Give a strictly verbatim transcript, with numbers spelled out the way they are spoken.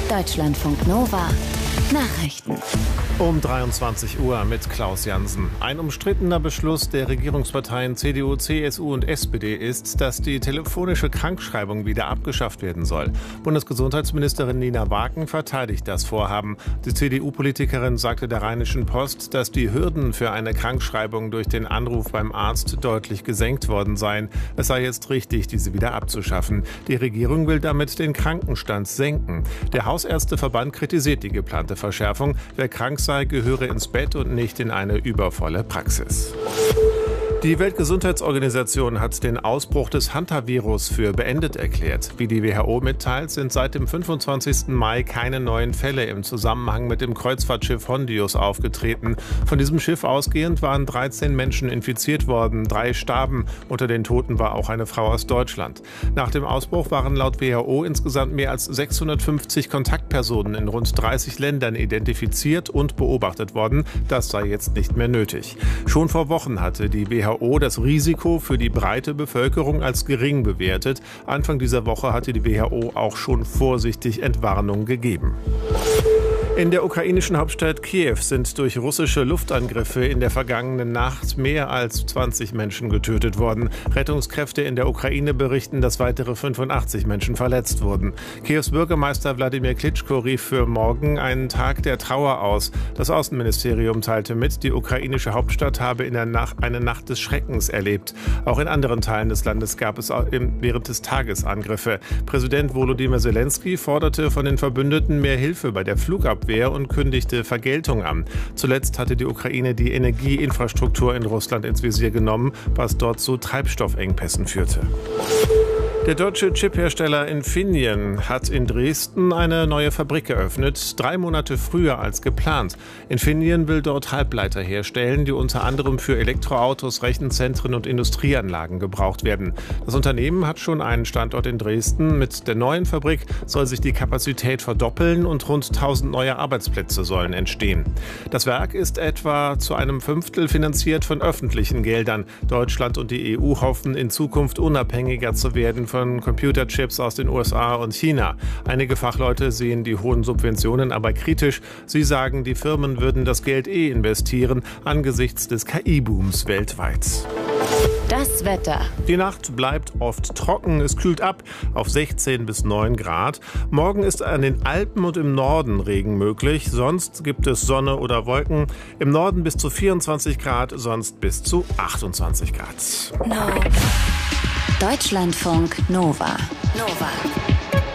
Deutschlandfunk Nova Nachrichten. Um dreiundzwanzig Uhr mit Klaus Jansen. Ein umstrittener Beschluss der Regierungsparteien C D U, C S U und S P D ist, dass die telefonische Krankschreibung wieder abgeschafft werden soll. Bundesgesundheitsministerin Nina Wagen verteidigt das Vorhaben. Die C D U-Politikerin sagte der Rheinischen Post, dass die Hürden für eine Krankschreibung durch den Anruf beim Arzt deutlich gesenkt worden seien. Es sei jetzt richtig, diese wieder abzuschaffen. Die Regierung will damit den Krankenstand senken. Der Hausärzteverband kritisiert die geplante Verschärfung. Wer krank sei, gehöre ins Bett und nicht in eine übervolle Praxis. Die Weltgesundheitsorganisation hat den Ausbruch des Hantavirus für beendet erklärt. Wie die W H O mitteilt, sind seit dem fünfundzwanzigsten Mai keine neuen Fälle im Zusammenhang mit dem Kreuzfahrtschiff Hondius aufgetreten. Von diesem Schiff ausgehend waren dreizehn Menschen infiziert worden, drei starben. Unter den Toten war auch eine Frau aus Deutschland. Nach dem Ausbruch waren laut W H O insgesamt mehr als sechshundertfünfzig Kontaktpersonen in rund dreißig Ländern identifiziert und beobachtet worden. Das sei jetzt nicht mehr nötig. Schon vor Wochen hatte die W H O das Risiko für die breite Bevölkerung als gering bewertet. Anfang dieser Woche hatte die W H O auch schon vorsichtig Entwarnung gegeben. In der ukrainischen Hauptstadt Kiew sind durch russische Luftangriffe in der vergangenen Nacht mehr als zwanzig Menschen getötet worden. Rettungskräfte in der Ukraine berichten, dass weitere fünfundachtzig Menschen verletzt wurden. Kiews Bürgermeister Wladimir Klitschko rief für morgen einen Tag der Trauer aus. Das Außenministerium teilte mit, die ukrainische Hauptstadt habe in der Nacht eine Nacht des Schreckens erlebt. Auch in anderen Teilen des Landes gab es während des Tages Angriffe. Präsident Volodymyr Zelensky forderte von den Verbündeten mehr Hilfe bei der Flugabwehr und kündigte Vergeltung an. Zuletzt hatte die Ukraine die Energieinfrastruktur in Russland ins Visier genommen, was dort zu Treibstoffengpässen führte. Der deutsche Chiphersteller Infineon hat in Dresden eine neue Fabrik eröffnet, drei Monate früher als geplant. Infineon will dort Halbleiter herstellen, die unter anderem für Elektroautos, Rechenzentren und Industrieanlagen gebraucht werden. Das Unternehmen hat schon einen Standort in Dresden. Mit der neuen Fabrik soll sich die Kapazität verdoppeln und rund tausend neue Arbeitsplätze sollen entstehen. Das Werk ist etwa zu einem Fünftel finanziert von öffentlichen Geldern. Deutschland und die E U hoffen, in Zukunft unabhängiger zu werden von Computerchips aus den U S A und China. Einige Fachleute sehen die hohen Subventionen aber kritisch. Sie sagen, die Firmen würden das Geld eh investieren angesichts des K I-Booms weltweit. Das Wetter. Die Nacht bleibt oft trocken, es kühlt ab auf sechzehn bis neun Grad. Morgen ist an den Alpen und im Norden Regen möglich, sonst gibt es Sonne oder Wolken. Im Norden bis zu vierundzwanzig Grad, sonst bis zu achtundzwanzig Grad. No. Deutschlandfunk Nova. Nova.